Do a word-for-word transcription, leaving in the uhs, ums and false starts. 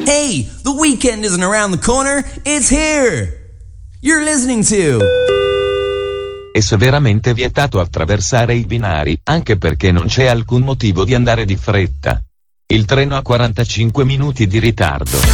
Hey, the weekend isn't around the corner, it's here! You're listening to... È severamente vietato attraversare i binari, anche perché non c'è alcun motivo di andare di fretta. Il treno ha quarantacinque minuti di ritardo.